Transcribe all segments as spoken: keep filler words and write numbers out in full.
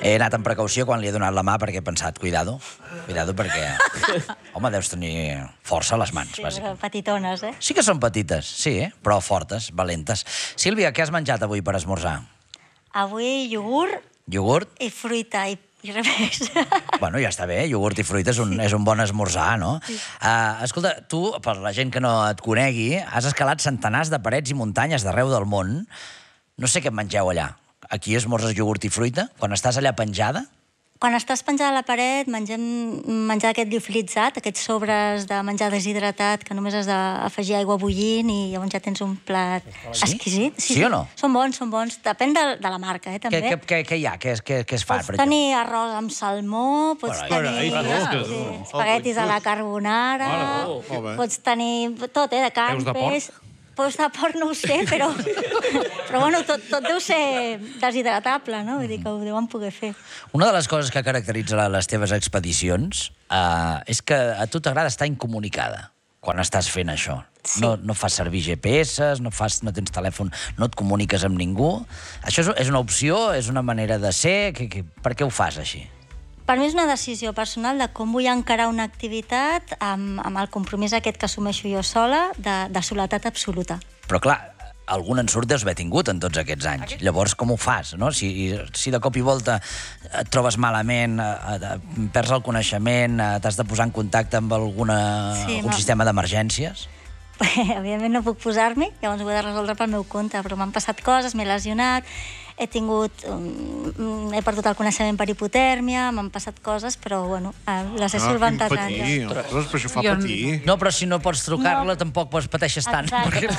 He anat amb precaució quan li he donat la mà perquè he pensat, cuidado, cuidado perquè... Home, deus tenir força a les mans, Sí, bàsicament. però petitones, eh? Sí que són petites, sí, però fortes, valentes. Sílvia, què has menjat avui per esmorzar? Avui iogurt Iogurt? i fruita i, i res més. Bueno, ja està bé, iogurt i fruita és un, és un bon esmorzar, no? Uh, escolta, tu, per la gent que no et conegui, has escalat centenars de parets i muntanyes d'arreu del món. No sé què mengeu allà. Aquí esmorzes iogurt i fruita? Quan estàs allà penjada? Quan estàs penjada a la paret, mengem menjar aquest liofilitzat, aquests sobres de menjar deshidratat que només has d'afegir aigua bullint i llavors ja tens un plat Sí? exquisit. Sí o no? Són bons, són bons. Depèn de, de la marca, eh, també. Què, què, què, què hi ha? Què, es- què, què es fa, Pots per exemple? tenir arròs amb salmó, pots Carai. tenir Carai, sí, espaguetis a la carbonara, Molt bé. pots tenir tot, eh, de carn, Peus de porc? peix... Peus de porc no ho sé, però... però bueno, tot, tot deu ser deshidratable, no? Vull dir que ho deuen poder fer. Una de les coses que caracteritza la- les teves expedicions uh, és que a tu t'agrada estar incomunicada quan estàs fent això. Sí. No, no fas servir G P S, no, fas, no tens telèfon, no et comuniques amb ningú. Això és, és una opció, és una manera de ser? Que, que, per què ho fas així? Per mi és una decisió personal de com vull encarar una activitat amb, amb el compromís aquest que assumeixo jo sola de, de soledat absoluta. Però clar, algun ensurt deus haver tingut en tots aquests anys. Llavors, com ho fas, no? Si, si de cop i volta et trobes malament, eh, eh, perds el coneixement, eh, t'has de posar en contacte amb alguna, Sí, algun no. sistema d'emergències... Evidentment no puc posar-m'hi, llavors ho he de resoldre pel meu compte, però m'han passat coses, m'he lesionat, he tingut... Um, he perdut el coneixement per hipotèrmia, m'han passat coses, però bueno, eh, les he solventat. Ah, quin patir, ostres, però això fa Jo- patir. No, però si no pots trucar-la, No. tampoc pots pateixes tant. Exacte.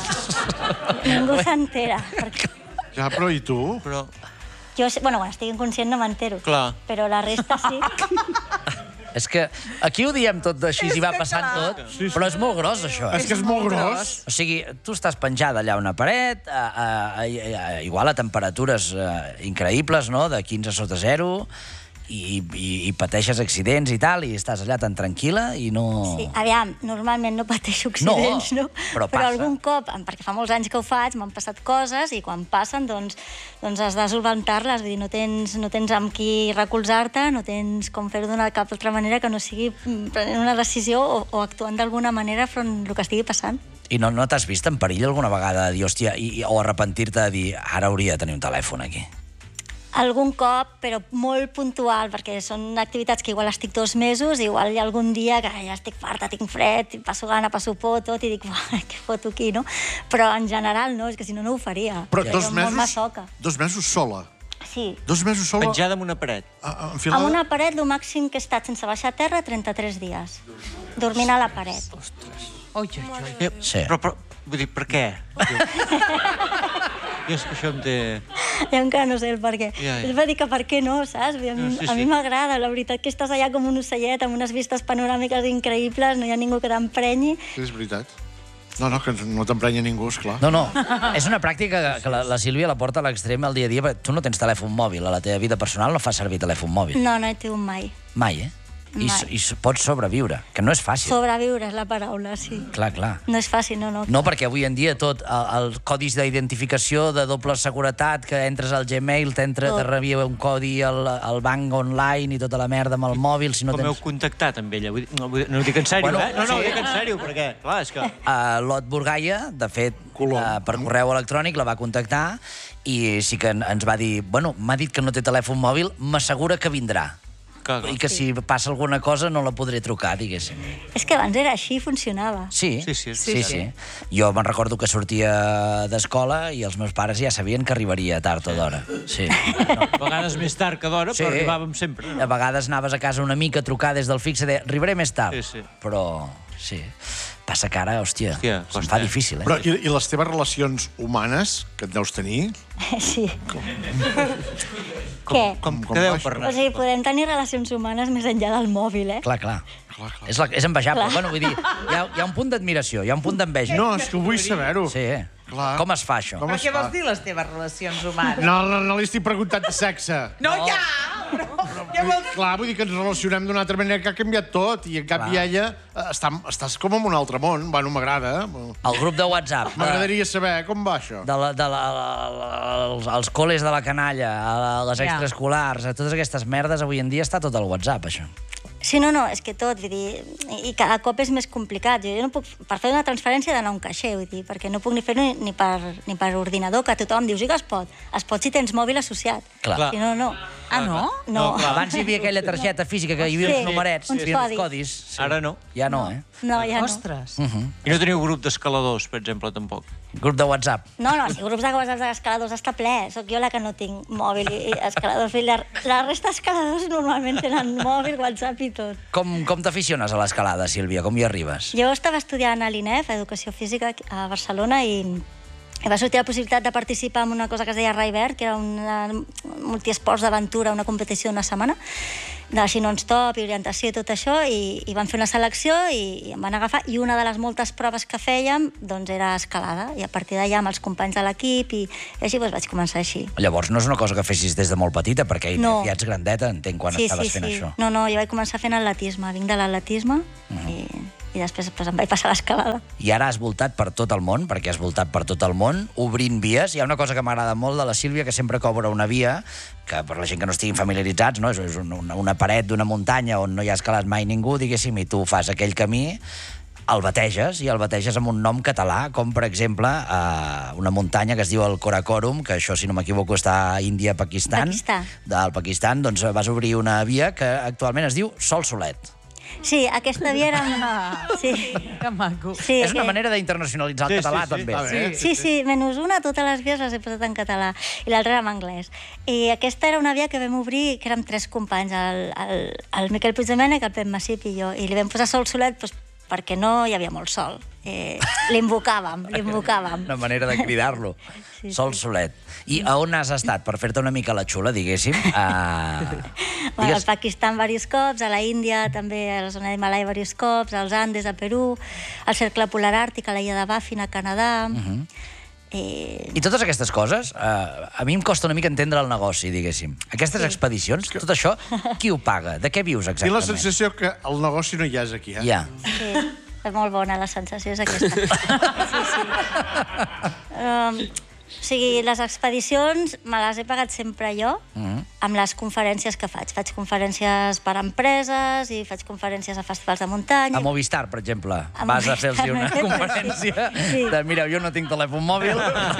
Ningú s'entera. Perquè Ja, però i tu? Però, jo, sé- bueno, quan estic inconscient no m'entero. clar, Però la resta sí. És que aquí ho diem tot així i va passant tot, però és molt gros, això. És que és molt gros. O sigui, tu estàs penjada allà a una paret, a, a, a, a, igual a temperatures uh, increïbles, no?, de quinze sota zero, i, i, i pateixes accidents i tal, i estàs allà tan tranquil·la i no... Sí, aviam, normalment no pateixo accidents, no? No, però passa. algun cop, perquè fa molts anys que ho faig, m'han passat coses i quan passen, doncs, doncs has de solventar-les. Vull dir, no tens, no tens amb qui recolzar-te, no tens com fer-ho d'una cap altra manera que no sigui prenent una decisió o, o actuant d'alguna manera front al que estigui passant. I no, no t'has vist en perill alguna vegada de dir, hòstia, i, o arrepentir-te de dir, ara hauria de tenir un telèfon aquí? Algun cop, però molt puntual, perquè són activitats que igual estic dos mesos, igual hi ha algun dia que ja estic farta, tinc fred, passo gana, passo por, tot, i dic, uah, què foto aquí, no? Però en general no, és que si no, no ho faria. Però Jo dos molt mesos, masoca. dos mesos sola. Sí. Dos mesos sola... penjada amb una paret. a- a- enfilada? Amb una paret, el màxim que he estat sense baixar a terra, trenta-tres dies. Dormint a la paret. Ui, ui, ui. Eh, Sí. Però, però, vull dir, per què? Jo és que això em té... Jo encara no sé el per què. Ja, ja. És per dir que per què no, saps? Vull dir, A mi, No, sí, a mi sí. m'agrada, la veritat que estàs allà com un ocellet amb unes vistes panoràmiques increïbles, no hi ha ningú que t'emprenyi. Sí, és veritat. No, no, que no t'emprenya ningú, esclar. No, no, és una pràctica que, que la, la Sílvia la porta a l'extrem al dia a dia, perquè tu no tens telèfon mòbil, a la teva vida personal no fas servir telèfon mòbil. No, no he tingut mai. Mai, eh? I, Mai. s- I s- pots sobreviure, que no és fàcil. Sobreviure és la paraula, sí. Clar, clar. No és fàcil, no, no. No, perquè avui en dia tot, el- els codis d'identificació de doble seguretat, que entres al Gmail, t'entra, Tot. te rebia un codi al, al banc online i tota la merda amb el mòbil, si no Com heu tens... contactat amb ella? Vull dir, no, vull dir, no ho dic en sèrio, Bueno, eh? No, no, ho sí. dic en sèrio, perquè, clar, és que... Uh, Lot Burgaia, de fet, Colom. uh, per correu electrònic la va contactar i sí que en- ens va dir, bueno, m'ha dit que no té telèfon mòbil, m'assegura que vindrà. Clar, clar. I que si passa alguna cosa no la podré trucar, diguéssim. És que abans era així, funcionava. Sí, Sí, sí, sí, sí, sí. Jo me'n recordo que sortia d'escola i els meus pares ja sabien que arribaria tard o d'hora. Sí. A vegades més tard que d'hora, però arribàvem sempre. A vegades anaves a casa una mica a trucar des del fixe de arribaré més tard. Sí, sí. Però, sí. Passa que ara, hòstia, Hòstia, se'm costa, fa eh? difícil, eh? Però i, i les teves relacions humanes, que et deus tenir, Sí. Què? Com, Com que deu baix? per O anar? sigui, podem tenir relacions humanes més enllà del mòbil, eh? Clar, clar. Clar, clar. És, la, és envejable. Clar. Bueno, vull dir, hi ha, hi ha un punt d'admiració, hi ha un punt d'enveja. no, és que vull saber-ho. Sí, eh? Clar. Com es fa, això? Com Però es què fa? vols dir, les teves relacions humanes? No, no, no li estic preguntant de sexe. No, ja! Clar, vull dir que ens relacionem d'una altra manera que ha canviat tot, i en canvi ella eh, està, estàs com en un altre món. Bueno, m'agrada. El grup de WhatsApp. M'agradaria saber com va això. De la, de la, els, els col·les de la canalla, a les extraescolars, a totes aquestes merdes, avui en dia està tot al WhatsApp, això. Sí, no, no, és que tot, vull dir, i cada cop és més complicat. Jo no puc, per fer una transferència he d'anar a un caixer, vull dir, perquè no puc ni fer-ho ni, per, ni per ordinador, que tothom diu, sí que es pot. Es pot si tens mòbil associat. Clar. Si no, no. Ah, no? No. Abans hi havia aquella targeta física que hi havia Sí, uns numerets, uns hi havia uns codis. codis. Sí. Ara no. Ja no, eh? No, ja no. Ostres. I no teniu grup d'escaladors, per exemple, tampoc. Grup de WhatsApp. No, no, si grups de WhatsApp d'escaladors està ple. Soc jo la que no tinc mòbil i, i escaladors. La, la resta d'escaladors normalment tenen mòbil, WhatsApp i tot. Com, com t'aficiones a l'escalada, Sílvia? Com hi arribes? Jo estava estudiant a l'I N E F, Educació Física, a Barcelona, i i va sortir la possibilitat de participar en una cosa que es deia Raivert, que era un multiesports d'aventura, una competició d'una setmana, de així non-stop i orientació i tot això, i, i van fer una selecció i, i em van agafar, i una de les moltes proves que fèiem doncs era escalada, i a partir d'allà amb els companys de l'equip, i, i així doncs, vaig començar així. Llavors no és una cosa que fessis des de molt petita, perquè No. ja ets grandeta, entenc, quan sí, estaves sí, fent sí. això. No, no, jo vaig començar fent atletisme, vinc de l'atletisme, Mhm. i, i després pues, em vaig passar a l'escalada. I ara has voltat per tot el món, perquè has voltat per tot el món, obrint vies. Hi ha una cosa que m'agrada molt de la Sílvia, que sempre que obre una via, que per la gent que no estiguin familiaritzats, no? és una, una paret d'una muntanya on no hi ha escalat mai ningú, diguéssim, i tu fas aquell camí, el bateges, i el bateges amb un nom català, com per exemple eh, una muntanya que es diu el Karakorum, que això, si no m'equivoco, està a Índia, Pakistan. Pakistan. Del Pakistan, doncs vas obrir una via que actualment es diu Sol Solet. Sí, aquesta via era... Sí. Que maco. Sí, És una que- manera d'internacionalitzar el Sí, català, sí, sí. també. A veure. Sí, sí, menys una, totes les vies les he posat en català, i l'altra era en anglès. I aquesta era una via que vam obrir, que érem tres companys, el, el, el Miquel Puigdemènech, el Pep Massip i jo, i li vam posar Sol Solet doncs, perquè no hi havia molt sol. Eh, l'invocàvem, l'invocàvem. Una manera de cridar-lo. Sí, Sol Solet. I a on has estat? Per fer-te una mica la xula, diguéssim. Uh... Bueno, al Pakistan diversos cops, a la Índia també, a la zona de Malai diversos cops, als Andes, a Perú, al Cercle Polar Àrtic, a l'illa de Baffin, a Canadà... Mhm. eh, I totes aquestes coses, uh, a mi em costa una mica entendre el negoci, diguéssim. Aquestes expedicions, tot això, qui ho paga? De què vius Tinc exactament? la sensació que el negoci no hi és aquí, eh? Ja. Sí, és molt bona, la sensació és aquesta. Sí, sí. Um, o sigui, les expedicions me les he pagat sempre jo, Mhm. amb les conferències que faig. Faig conferències per a empreses i faig conferències a festivals de muntanya. A Movistar, per exemple, A vas a Movistar, fer-los una sí. conferència Sí. de, mireu, jo no tinc telèfon mòbil.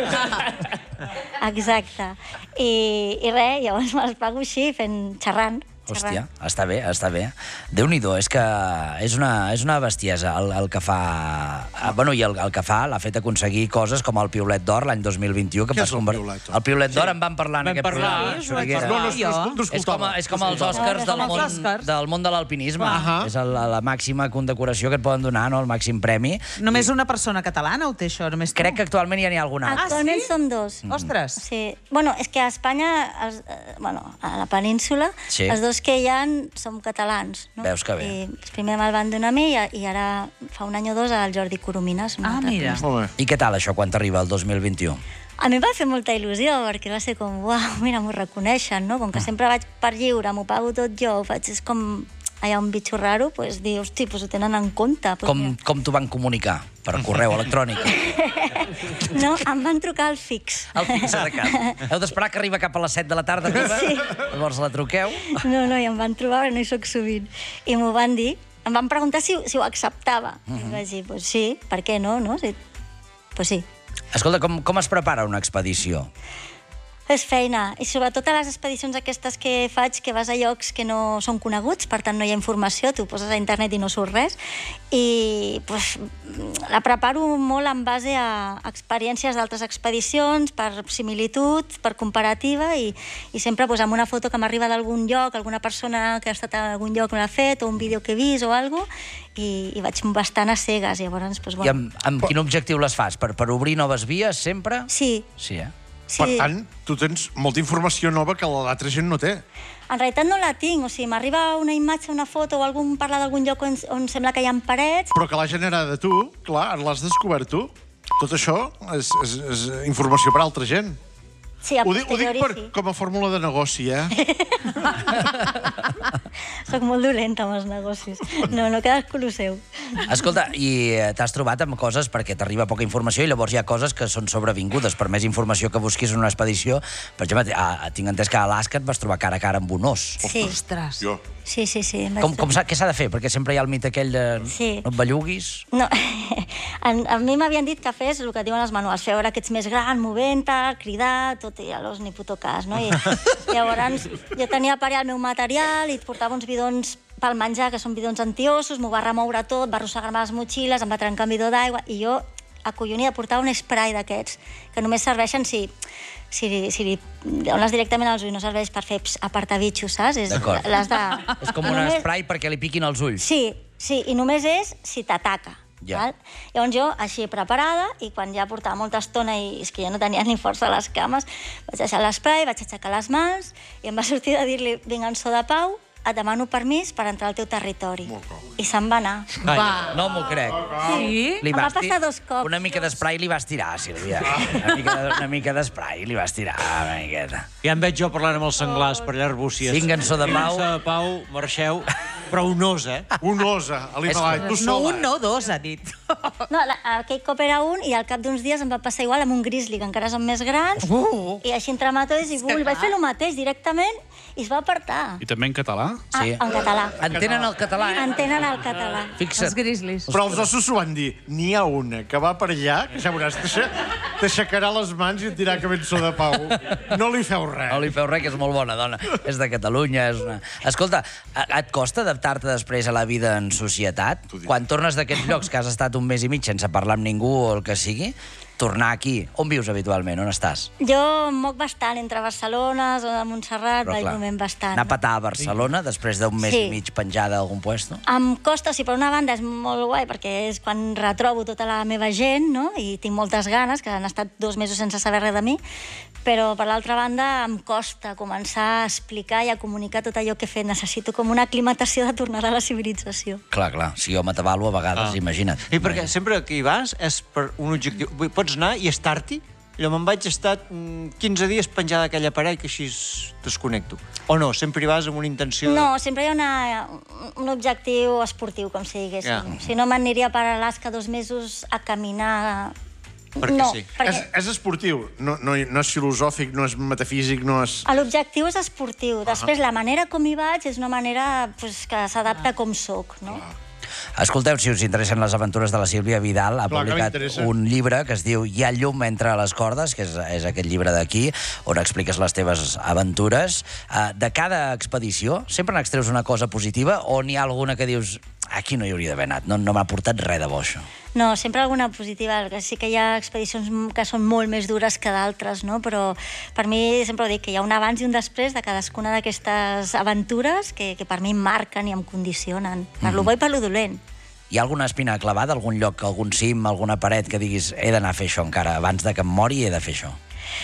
Exacte. I, i res, llavors me les pago així, fent xerrant. Hòstia, està bé, està bé. Déu-n'hi-do, és que és una, és una bestiesa el, el que fa... Ah, bueno, i el, el que fa l'ha fet aconseguir coses com el Piolet d'Or l'any dos mil vint-i-u. Que Què vas és el conver- Piolet d'Or? El Piolet d'Or en vam parlar en Vam aquest parlar, programa. sí, Xuriguera. ho vaig No, no, Jo. no, no És com, escoltava. és com els Oscars del Els món, Oscars. del món de l'alpinisme. Ahà. És la, la màxima condecoració que et poden donar, no? El màxim premi. Només una persona catalana ho té això? Només tu? Crec que actualment ja n'hi ha alguna altra. Actualment sí? som dos. Ostres. Sí. Bueno, és que a Espanya, els, eh, bueno, a la península, Sí. els dos que hi ha som catalans. No? Veus que bé. I primer me'l van donar a mi i, i ara fa un any o dos al Jordi Coromines. un Ah, altre mira. artista. Molt bé. I què tal això quan t'arriba el dos mil vint-i-u? A mi em va fer molta il·lusió, perquè va ser com, uau, mira, m'ho reconeixen, no? Com que sempre vaig per lliure, m'ho pago tot jo, ho faig, és com allà un bitxo raro, doncs dir, hosti, doncs ho tenen en compte. Pues Com, com t'ho van comunicar? Per correu electrònic? No, em van trucar al fix. El fixe de cap. Heu d'esperar que arriba cap a les set de la tarda, arriba? Sí. Llavors la truqueu? No, no, i em van trobar, perquè no hi soc sovint. I m'ho van dir, em van preguntar si, si ho acceptava. Uh -huh. I vaig dir, pues sí, per què no? no? Sí. Pues sí. Escolta, com, com es prepara una expedició? És feina, i sobretot a les expedicions aquestes que faig, que vas a llocs que no són coneguts, per tant no hi ha informació, tu poses a internet i no surt res, i pues, la preparo molt en base a experiències d'altres expedicions, per similitud, per comparativa, i, i sempre pues, amb una foto que m'arriba d'algun lloc, alguna persona que ha estat a algun lloc me l'ha fet, o un vídeo que he vist o alguna cosa, i, i vaig bastant a cegues, llavors, pues, I bueno. amb, amb quin objectiu les fas? Per, per obrir noves vies, sempre? Sí, Sí, eh? sí. Per tant, tu tens molta informació nova que l'altra gent no té. En realitat no la tinc, o sigui, m'arriba una imatge, una foto o algun parla d'algun lloc on, on sembla que hi ha parets. Però que l'ha generada tu, clar, l'has descobert tu. Tot això és, és, és informació per a altra gent. Sí, a Ho dic, ho dic posteriori, per, sí. com a fórmula de negoci, eh? Soc molt dolenta amb els negocis. No, no, cadascú el seu. Escolta, i eh, t'has trobat amb coses perquè t'arriba poca informació i llavors hi ha coses que són sobrevingudes. Per més informació que busquis en una expedició, per exemple, a, tinc entès que a Alaska et vas trobar cara a cara amb un os. Sí, Ostres. Jo. sí, sí. sí em vaig Com, com s'ha, què s'ha de fer? Perquè sempre hi ha el mite aquell de Sí. no et belluguis. No, a, a mi m'havien dit que fes el que diuen els manuals, fer veure que ets més gran, movent-te, cridar, tot i aleshores ni puto cas, no? I llavors jo tenia per allà el meu material i et portava uns bidons pel menjar, que són bidons antiossos, m'ho va remoure tot, va arrossegar-me les motxilles, em va trencar un bidó d'aigua, i jo, acollonida, portava un spray d'aquests, que només serveixen si, si, si li dones directament als ulls, no serveix per fer apartar bitxos, saps? És, D'acord. l'has de... És com I un només- spray perquè li piquin els ulls. Sí, sí, i només és si t'ataca. Ja. Val? Llavors jo, així preparada, i quan ja portava molta estona i és que jo no tenia ni força a les cames, vaig deixar l'esprai, vaig aixecar les mans i em va sortir de dir-li, vinga, en so de pau, et demano permís per entrar al teu territori. I se'n va anar. Va. No m'ho crec. Sí? Li Em va vas tir- passar dos cops. Una mica d'esprai li vas tirar, Sílvia. Una mica, de- una mica d'esprai li vas tirar, una miqueta. Ja em veig jo parlant amb els senglars per allà a Arbúcies. Vinga, en so de pau. Vinga, en so de pau, marxeu. Però un os, eh? Un osa, a l'Himalai. Tu No sola. un, no dos, ha dit. No, la, aquell cop era un i al cap d'uns dies em va passar igual amb un grizzly, que encara són més grans, Uh. i així entre amatolls, i ui, vaig fer el mateix directament i es va apartar. I també en català? Sí. Ah, en català. Entenen el català, eh? Entenen el català. Els Fixa't. grizzlies. Però els ossos s'ho van dir. N'hi ha una que va per allà, que ja veuràs, t'aixa- t'aixecarà les mans i et dirà que ve en so de pau. No li feu res. No li feu res, que és molt bona dona. És de Catalunya. És una... Escolta, a- et costa adaptar-te després a la vida en societat? Quan tornes d'aquests llocs que has estat un mes i mig sense parlar amb ningú o el que sigui, tornar aquí. On vius habitualment? On estàs? Jo em moc bastant entre Barcelona, zona de Montserrat, Però, clar, Valldomen bastant. anar a petar a Barcelona després d'un mes Sí. i mig penjada a algun puesto? Em costa, o sigui, per una banda és molt guai perquè és quan retrobo tota la meva gent, no? I tinc moltes ganes, que han estat dos mesos sense saber res de mi, però per l'altra banda em costa començar a explicar i a comunicar tot allò que he fet. Necessito com una aclimatació de tornada a la civilització. Clar, clar. Si jo m'atabalo a vegades, Ah. imagina't. I perquè sempre que hi vas és per un objectiu. Vull dir, pots anar i estar-t'hi. Jo me'n vaig estar mm, quinze dies penjada d'aquella paret que així es desconnecto. O no, sempre hi vas amb una intenció... No, sempre hi ha una, un objectiu esportiu, com si diguéssim. Ja. Si no, m'aniria per Alaska dos mesos a caminar... Perquè no, sí. perquè... És, és esportiu, no, no, no és filosòfic, no és metafísic, no és... L'objectiu és esportiu. Després, la manera com hi vaig és una manera pues, que s'adapta com sóc, no? Escolteu, si us interessen les aventures de la Sílvia Vidal, ha Clar que publicat m'interessa. un llibre que es diu Hi ha llum entre les cordes, que és, és aquest llibre d'aquí, on expliques les teves aventures. Uh, de cada expedició, sempre n'extreus una cosa positiva o n'hi ha alguna que dius aquí no hi hauria d'haver anat, no, no m'ha portat res de bo, això? No, sempre alguna positiva. El que sí que hi ha expedicions que són molt més dures que d'altres, no? Però per mi sempre ho dic, que hi ha un abans i un després de cadascuna d'aquestes aventures que, que per mi em marquen i em condicionen. Per lo bo i per lo dolent. Hi ha alguna espina clavada, algun lloc, algun cim, alguna paret que diguis he d'anar a fer això encara, abans de que em mori he de fer això?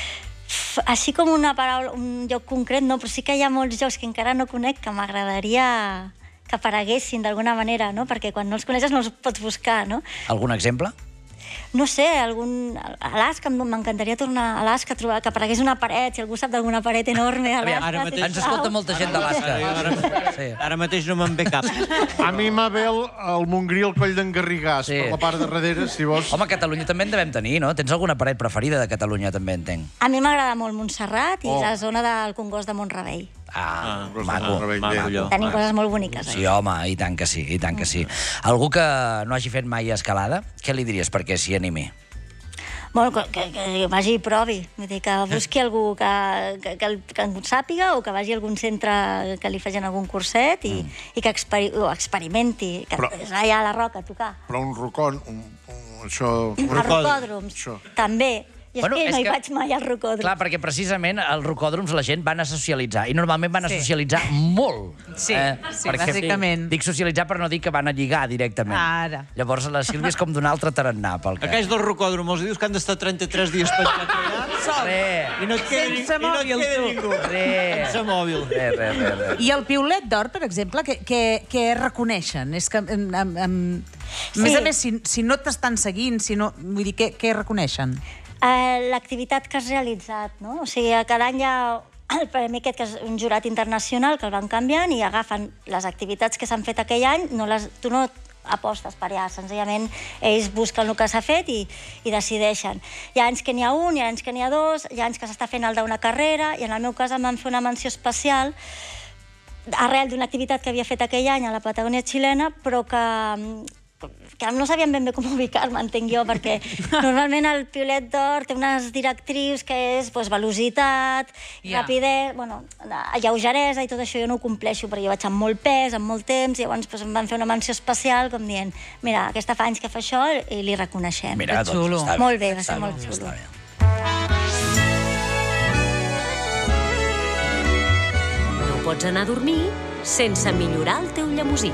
F- Així com una paraula, un lloc concret, no, però sí que hi ha molts llocs que encara no conec que m'agradaria que apareguessin d'alguna manera, no? Perquè quan no els coneixes no els pots buscar, no? Algun exemple? No sé, algun... Alaska, m'encantaria tornar a Alaska, trobar que aparegués una paret, si algú sap d'alguna paret enorme a Alaska. ara mateix- Ens escolta molta gent d'Alaska. Ara, Sí. ara mateix no me'n ve cap. A mi m'ha ve el, el Montgrí al coll d'en Garrigàs, Sí. per la part de darrere, si vols. Home, a Catalunya també en devem tenir, no? Tens alguna paret preferida de Catalunya, també entenc. A mi m'agrada molt Montserrat i Oh. la zona del Congost de Montrebell. Ah, Ah, maco. Rebell, maco, bé. allò. Tenim coses molt boniques. Sí, Eh? home, i tant que sí, i tant que sí. Algú que no hagi fet mai escalada, què li diries perquè s'hi animi? Bueno, que, que, que vagi i provi. Vull dir, que busqui algú que, que, que, el- que en sàpiga o que vagi a algun centre que li facin algun curset i, mm. i que experi, o experimenti. Que Però- és allà a la roca, a tocar. Però un rocón, un, un, això... A rocòdroms, Això. també. I és Bueno, que és no hi que- vaig mai al rocòdrom. Clar, perquè precisament als rocòdroms la gent van a socialitzar, i normalment van a Sí. socialitzar molt. Sí, sí, perquè bàsicament. Dic socialitzar per no dir que van a lligar directament. Ara. Llavors la Sílvia és com d'un altre tarannà. Pel que... Aquells del rocòdrom, els dius que han d'estar trenta-tres dies penjats allà Res, i no et queda, ni- Sense i no et mòbil, queda tu. ningú. res, Sense mòbil. res, res, res, res. I el piulet d'or, per exemple, que, que, que reconeixen? És que... Em, em, em... Sí. A més a més, si, si no t'estan seguint, si no... Vull dir, què, què reconeixen? Eh, L'activitat que has realitzat, no? O sigui, cada any hi ha el premi aquest, que és un jurat internacional, que el van canviant i agafen les activitats que s'han fet aquell any, no les, tu no apostes per allà, senzillament ells busquen el que s'ha fet i, i decideixen. Hi ha anys que n'hi ha un, hi ha anys que n'hi ha dos, hi ha anys que s'està fent el d'una carrera, i en el meu cas em van fer una menció especial arrel d'una activitat que havia fet aquell any a la Patagònia xilena, però que, que no sabien ben bé com ubicar-me, entenc jo, perquè normalment el Piolet d'Or té unes directrius que és pues, velocitat, Ja. rapidesa, bueno, lleugeresa i tot això jo no ho compleixo, perquè jo vaig amb molt pes, amb molt temps, i llavors pues, em van fer una menció especial com dient, mira, aquesta fa anys que fa això i li reconeixem. Mira, Que doncs, xulo. està bé. Molt bé, va Està ser molt bé, xulo. està bé. No pots anar a dormir sense millorar el teu llemosí.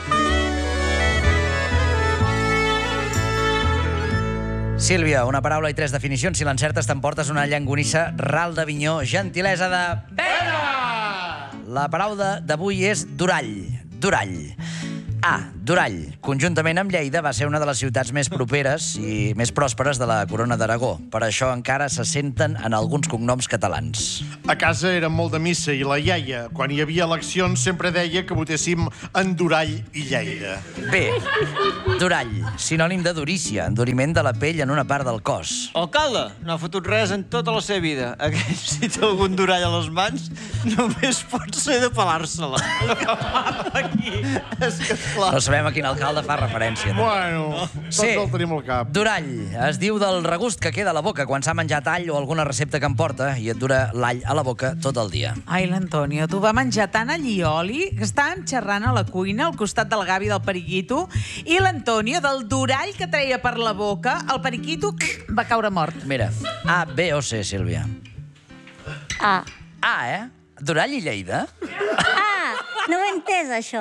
Sílvia, una paraula i tres definicions. Si l'encertes, t'emportes una llangonissa ral d'Avinyó, gentilesa de... Pere! La paraula d'avui és Durall. Durall. A. Durall, conjuntament amb Lleida, va ser una de les ciutats més properes i més pròsperes de la Corona d'Aragó. Per això encara se senten en alguns cognoms catalans. A casa eren molt de missa i la iaia, quan hi havia eleccions, sempre deia que votéssim en Durall i Lleida. B. Durall, sinònim de durícia, enduriment de la pell en una part del cos. Alcalde, no ha fotut res en tota la seva vida. Aquell, si té algun durall a les mans, només pot ser de pelar-se-la. Aquí. És que, clar... No sabem a quin alcalde fa referència. Bueno, tots Sí. el tenim al cap. Durall, es diu del regust que queda a la boca quan s'ha menjat all o alguna recepta que em porta i et dura l'all a la boca tot el dia. Ai, l'Antonio, tu va menjar tant allioli que estàvem xerrant a la cuina al costat del Gavi del Periquito i l'Antonio, del durall que treia per la boca, el Periquito va caure mort. Mira, A, B o C, Sílvia? Ah, A, eh? Durall i Lleida? ah, no ho he entès, això.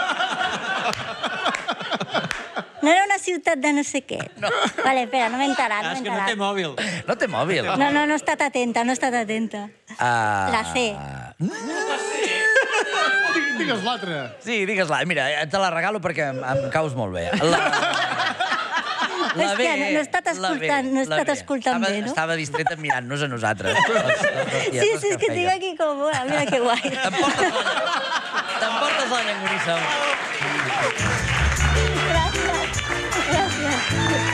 No era una ciutat de no sé què. No. Vale, espera, no m'he enterat, no m'he És que no té enterat. mòbil. No té mòbil. No, no, no he estat atenta, no he estat atenta. Uh... La C. Digues l'altre. Sí, digues-la. Mira, te la regalo perquè em, em caus molt bé. La... La És B, que no- no he estat la B, escoltant- no he la estat B. escoltant estava, bé, no? Estava distreta mirant-nos a nosaltres. Sí, sí, és que tinc aquí com... Bueno, mira que guai. T'emportes la, t'emportes la llangonissa. Gràcies. Gràcies.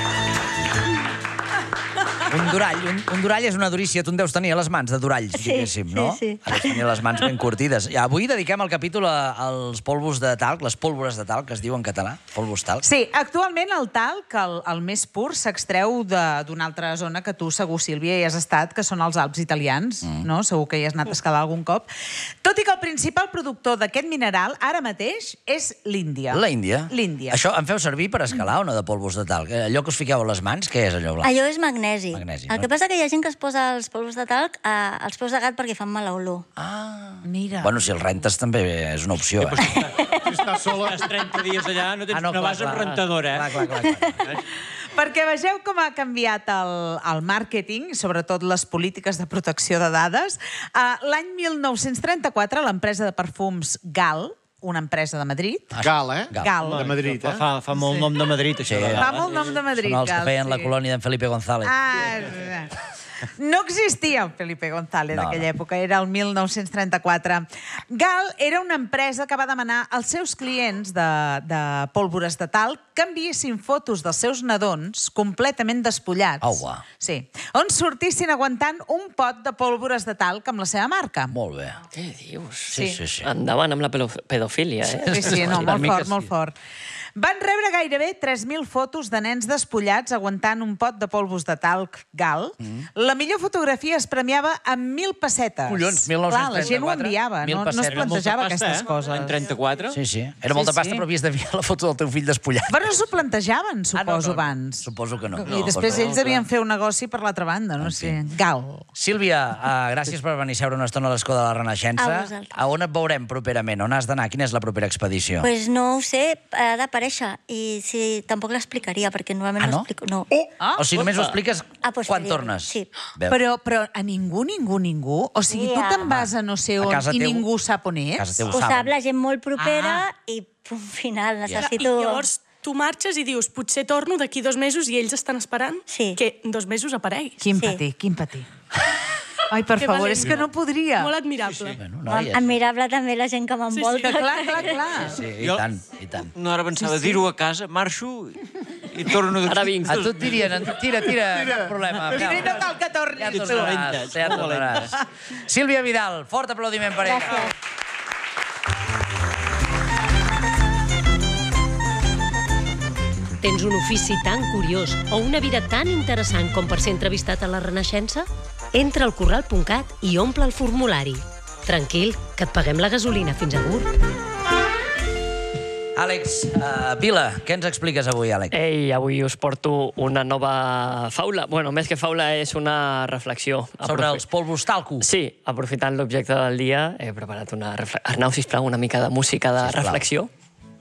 Un durall, un, un durall és una durícia. Tu en deus tenir a les mans, de duralls, Sí, diguéssim, sí, no? sí. Has de tenir les mans ben curtides. I avui dediquem el capítol a- als polvos de talc, les pólvores de talc, que es diu en català, polvos talc. Sí, actualment el talc, el, el més pur, s'extreu de- d'una altra zona que tu segur, Sílvia, hi has estat, que són els Alps italians, mm. no? Segur que hi has anat a escalar algun cop. Tot i que el principal productor d'aquest mineral, ara mateix, és l'Índia. La Índia? L'Índia. Això en feu servir per escalar o no, de polvos de talc? Eh, Allò que us fiqueu a les mans, què és allò blanc? Allò és magnesi. Magnesi, El no? que passa que hi ha gent que es posa els polvos de talc eh, als peus de gat perquè fan mala olor. Ah, Mira. bueno, si el rentes també és una opció, eh? Si està sola... Estàs trenta dies allà, no, tens, Ah, no, no, clar, vas amb clar. rentadora, eh? Clar, clar, clar, clar. Perquè vegeu com ha canviat el, el màrqueting, sobretot les polítiques de protecció de dades. Uh, L'any mil nou-cents trenta-quatre, l'empresa de perfums Gal, una empresa de Madrid, Gal, eh? Gal. Gal. De Madrid, eh? Fa, fa molt nom de Madrid, això. Sí. de Fa Gal, molt eh? nom de Madrid, Són els que Gal, feien la sí. colònia d'en Felipe González. Ah, no existia el Felipe González No, d'aquella no. època, era el mil nou-cents trenta-quatre. Gal era una empresa que va demanar als seus clients de, de pólvores de talc que enviessin fotos dels seus nadons completament despullats. Au, va. Sí. On sortissin aguantant un pot de pólvores de talc amb la seva marca. Molt bé. Què dius? Sí, sí, sí. Endavant amb la pedo- pedofília, eh? Sí, sí, no, Una molt mica fort, molt sí. fort. Van rebre gairebé tres mil fotos de nens despullats aguantant un pot de polvos de talc Gal. Mm. La millor fotografia es premiava amb mil pessetes. Collons, Clar, la gent ho mil nou-cents trenta-quatre, enviava, mil no, no es pessetes. plantejava Molta pasta, aquestes eh? coses. En trenta-quatre? Sí, sí. Era molta Sí, pasta, sí. però havies d'enviar la foto del teu fill despullat. Però no s'ho plantejaven, Ah, no, suposo, no, no. abans. Suposo que no. I després no, ells devien fer un negoci per l'altra banda, no sé. Gal. Sílvia, uh, gràcies per venir a seure una estona a l'Escó de la Renaixença. A vosaltres. A on et veurem properament? On has d'anar? Quina és la propera expedició? Pues no ho sé, ha d'aparèixer. I si tampoc l'explicaria, perquè normalment Ah, no? no explico. No. Ah, o sigui, només ho expliques A quan posteriori, tornes? sí. Veus? Però, però a ningú, ningú, ningú? O sigui, tu Ja. te'n vas a no sé A on casa i teu- ningú sap on a casa ets? teu Ho sap saben. la gent molt propera Ah. i punt final. I Necessito... llavors tu tu marxes i dius, potser torno d'aquí dos mesos i ells estan esperant Sí. que en dos mesos aparegui. Quin Sí. patir, quin patir. Ai, per Que favor, valent. és que no podria. Molt admirable. Bueno, noies. Admirable també la gent que m'envolta. Sí, sí. Clar, clar, clar. Sí, i Jo- tant, i tant. No, ara pensava dir-ho a casa, marxo i torno d'aquí. Ara vinc. A tu et dirien, tira, tira, cap problema. Tira i no cal que tornis. Ja tornaràs, ja tornaràs. Sílvia Vidal, fort aplaudiment per ella. Gràcies. Tens un ofici tan curiós o una vida tan interessant com per ser entrevistat a la Renaixença? Entra al corral punt cat i omple el formulari. Tranquil, que et paguem la gasolina fins a Gurb. Àlex uh, Vila, què ens expliques avui, Àlex? Ei, avui us porto una nova faula. Bueno, més que faula és una reflexió. Sobre Aprofi- els polvos talco. Sí, aprofitant l'objecte del dia, he preparat una reflexió. Arnau, sisplau, una mica de música de Sisplau. reflexió.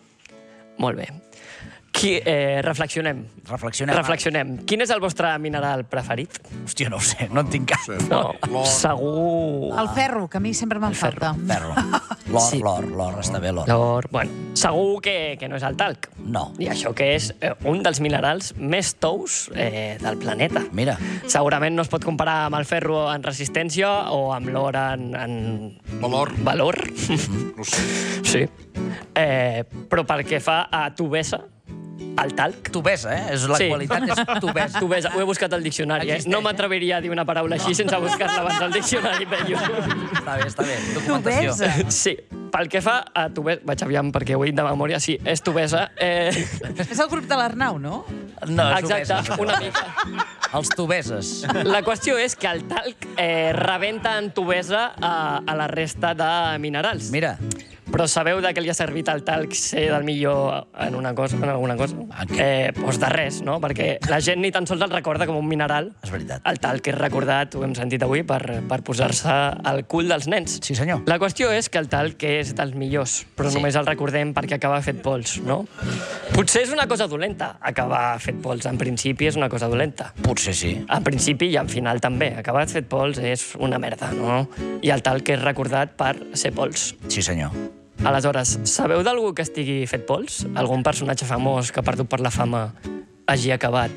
Molt bé. Qui, eh, reflexionem. Reflexionem. Reflexionem. Quin és el vostre mineral preferit? Hòstia, no ho sé, no en tinc cap. No, segur... El ferro, que a mi sempre me'n falta. Ferro. L'or, Sí. l'or, l'or, està bé l'or. L'or, bueno, segur que, que no és el talc. No. I això que és eh, un dels minerals més tous eh, del planeta. Mira, Segurament no es pot comparar amb el ferro en resistència o amb l'or en, en... Valor. Valor. No sé. Sí. Eh, però pel que fa a tubesa, el talc... tu ves, eh? És la Sí. qualitat és tu ves. Tubesa, ho he buscat al diccionari, eh? Existeix, No eh? m'atreviria a dir una paraula així sense buscar-la abans al diccionari, Pello. Està bé, està bé. Documentació. Tubesa. Sí, pel que fa a tubesa... Vaig aviam perquè ho he dit de memòria. Sí, és tubesa. Eh... És el grup de l'Arnau, no? No, és Exacte, tubeses. una mica. Els tubeses. La qüestió és que el talc eh, rebenta en tubesa a, a la resta de minerals. Mira, Però sabeu de què li ha servit el talc ser del millor en una cosa, en alguna cosa? En què? Eh, doncs de res, no? Perquè la gent ni tan sols el recorda com un mineral. és veritat. El talc és recordat, ho hem sentit avui, per, per posar-se al cul dels nens. Sí, senyor. La qüestió és que el talc és dels millors, però Sí. només el recordem perquè acaba fet pols, no? Potser és una cosa dolenta, acabar fet pols. En principi és una cosa dolenta. Potser sí. En principi i en final també. Acabat fet pols és una merda, no? I el talc és recordat per ser pols. Sí, senyor. Aleshores, sabeu d'algú que estigui fet pols? Algun personatge famós que, perdut per la fama, hagi acabat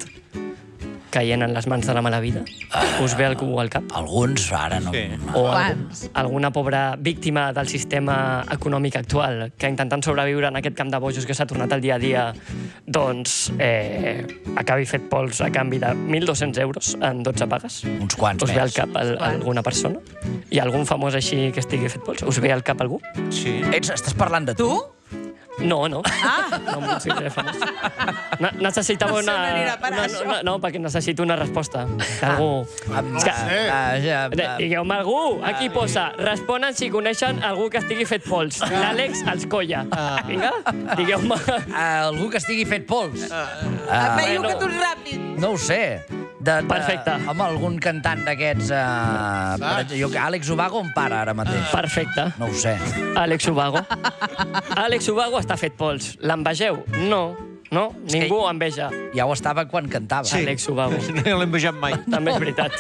caient en les mans de la mala vida? Us ve algú al cap? Alguns ara no... Sí. no. O algú, Quants? alguna pobra víctima del sistema econòmic actual que intentant sobreviure en aquest camp de bojos que s'ha tornat al dia a dia, doncs eh, acabi fet pols a canvi de mil dos-cents euros en dotze pagues? Uns quants Us ve al més. cap al, alguna persona? Hi ha algun famós així que estigui fet pols? Us ve al cap algú? Sí. Ets, estàs parlant de tu? Tu? No, no. Ah! No em considero famós. Ne necessitava No sé una... on anirà a parar, una això. no, no, perquè necessito una resposta. D'algú... Amb- És que- sé. Ah, ja, De- ah, Digueu-me algú, aquí posa, responen si coneixen algú que estigui fet pols. L'Àlex els colla. Vinga, digueu-me. ah, algú que estigui fet pols. Ah, Veio bueno. que tu ràpid. No ho sé. De, de, Perfecte. Home, algun cantant d'aquests... Uh, per exemple, jo, Àlex Ubago em para ara mateix. Perfecte. No ho sé. Àlex Ubago. Àlex Ubago està fet pols. L'envegeu? No. No? que- Ningú enveja Ja ho estava quan cantava. sí. Àlex Ubago. No l'he envejat mai. També és veritat.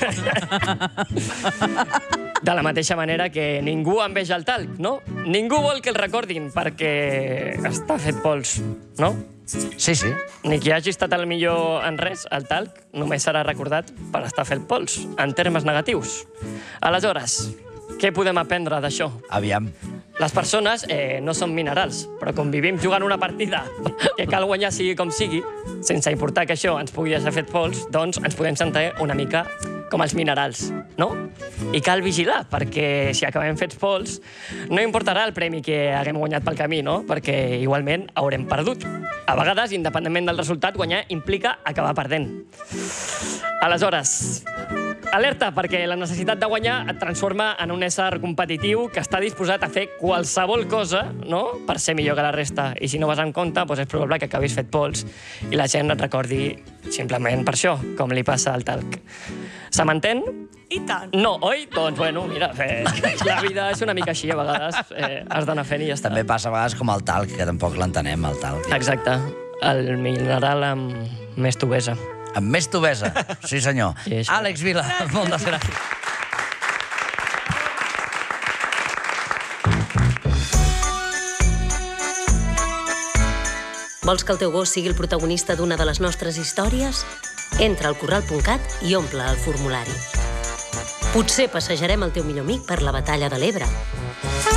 De la mateixa manera que ningú enveja el talc, no? Ningú vol que el recordin perquè està fet pols, no? Sí, sí. Ni qui hagi estat el millor en res, el talc, només serà recordat per estar fet pols, en termes negatius. Aleshores, què podem aprendre d'això? Aviam. Les persones eh, no són minerals, però com vivim jugant una partida que cal guanyar sigui com sigui, sense importar que això ens pugui deixar fet pols, doncs ens podem sentir una mica com els minerals, no? I cal vigilar, perquè si acabem fets pols, no importarà el premi que haguem guanyat pel camí, no? Perquè igualment haurem perdut. A vegades, independentment del resultat, guanyar implica acabar perdent. Aleshores, alerta, perquè la necessitat de guanyar et transforma en un ésser competitiu que està disposat a fer qualsevol cosa, no?, per ser millor que la resta. I si no vas en compte, doncs és probable que acabis fet pols i la gent et recordi simplement per això, com li passa al talc. Se m'entén? I tant. No, oi? Doncs, bueno, mira, eh, la vida és una mica així, a vegades eh, has d'anar fent i ja està. També passa a vegades com el talc, que tampoc l'entenem, el talc. Exacte. El mineral amb més tubesa. Amb més tubesa. Sí, senyor. Sí, això. Àlex Vila, moltes gràcies. Vols que el teu gos sigui el protagonista d'una de les nostres històries? Entra al corral punt cat i omple el formulari. Potser passejarem el teu millor amic per la batalla de l'Ebre.